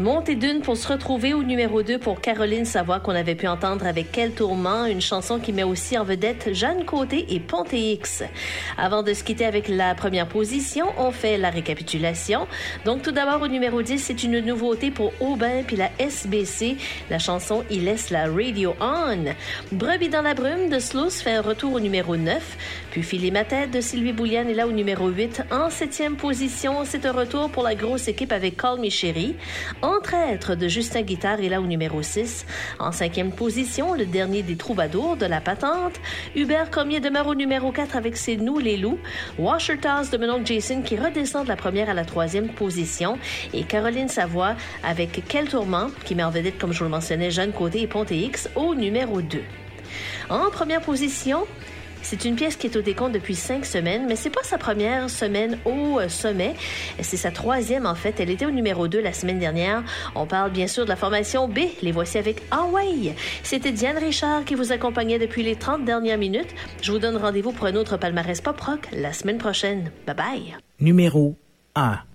Montée d'une pour se retrouver au numéro 2 pour Caroline Savoie qu'on avait pu entendre avec Quel tourment, une chanson qui met aussi en vedette Jeanne Côté et Ponté X. Avant de se quitter avec la première position, on fait la récapitulation. Donc tout d'abord au numéro 10, c'est une nouveauté pour Aubin puis la SBC, la chanson Il laisse la radio on. Brebis dans la brume de Slows fait un retour au numéro 9, puis Filer ma tête de Sylvie Bouliane est là au numéro 8. En 7e position, c'est un retour pour la grosse équipe avec Call Me Chérie. Entre-êtres de Justin Guitare est là au numéro 6. En 5e position, le dernier des troubadours de la patente. Hubert Cormier demeure au numéro 4 avec C'est nous les loups. Washer Toss de Mon oncle Jason qui redescend de la première à la 3e position. Et Caroline Savoie avec Quel tourment, qui met en vedette, comme je vous le mentionnais, Jeanne Côté et Ponté X au numéro 2. En première position, c'est une pièce qui est au décompte depuis 5 semaines, mais c'est pas sa première semaine au sommet. C'est sa 3e, en fait. Elle était au numéro 2 la semaine dernière. On parle bien sûr de la formation B. Les voici avec Hawaii. C'était Diane Richard qui vous accompagnait depuis les 30 dernières minutes. Je vous donne rendez-vous pour un autre palmarès pop rock la semaine prochaine. Bye bye. Numéro 1.